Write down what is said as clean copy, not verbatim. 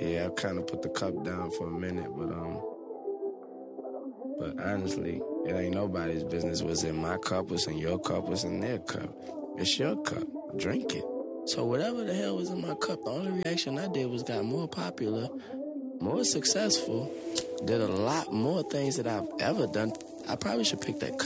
Yeah, I kind of put the cup down for a minute, but honestly, it ain't nobody's business what's in my cup, what's in your cup, what's in their cup. It's your cup. Drink it. So whatever the hell was in my cup, the only reaction I did was got more popular, more successful, did a lot more things that I've ever done. I probably should pick that